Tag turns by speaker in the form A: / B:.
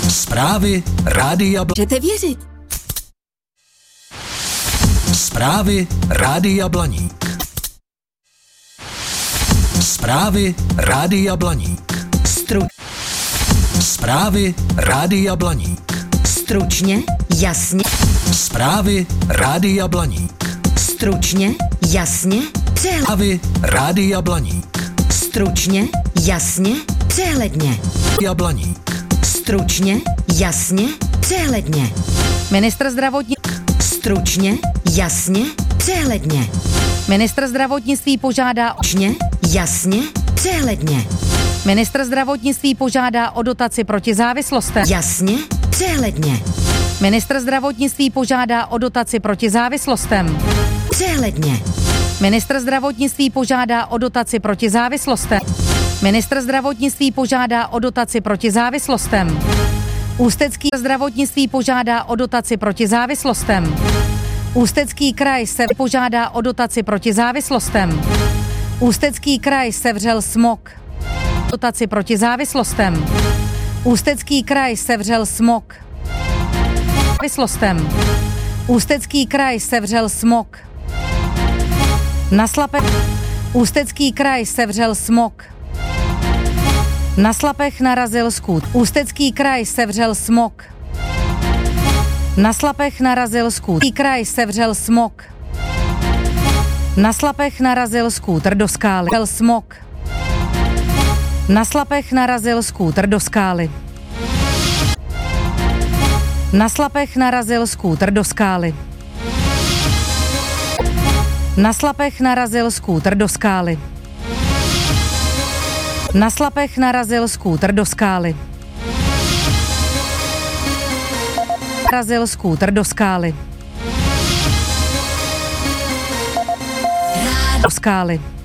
A: Zprávy Rádia
B: Můžete věřit.
A: Zprávy Rádia Blaník. Zprávy Rádia Blaník. Zprávy Rádia Blaník.
B: Stručně, jasně.
A: Zprávy Rádia Blaník.
B: Stručně, jasně, přehledně.
A: Zprávy Rádia Blaník.
B: Stručně, jasně, přehledně.
A: Rádia Blaník.
B: Stručně, jasně, přehledně.
C: Ministr zdravotnictví.
B: Stručně, jasně, přehledně.
C: Ministr zdravotnictví požádá o...
B: Stručně, jasně, přehledně.
C: Ministr zdravotnictví požádá o dotaci proti závislostem.
B: Jasně, přehledně.
C: Ministr zdravotnictví požádá o dotaci proti závislostem.
B: Přehledně.
C: Ministr zdravotnictví požádá o dotaci proti závislostem. Ministr zdravotnictví požádá o dotaci proti závislostem. Ústecký zdravotnictví požádá o dotaci proti závislostem. Ústecký kraj se požádá o dotaci proti závislostem. Ústecký kraj sevřel smog. Dotaci proti závislostem. Ústecký kraj sevřel smog. Závislostem. Ústecký kraj sevřel smog. Na Slapech. Ústecký kraj sevřel smog. Na Slapech narazil skút. Ústecký kraj sevřel smog. Na Slapech narazil skút. Ústecký kraj sevřel smog. Na Slapech narazil skútr do skály. Smog. Na Slapech narazil skútr do skály. Na Slapech narazil skútr do skály. Na Slapech narazil skútr do skály. Na Slapech narazil skútr do skály. Narazil skútr do skály. Do skály.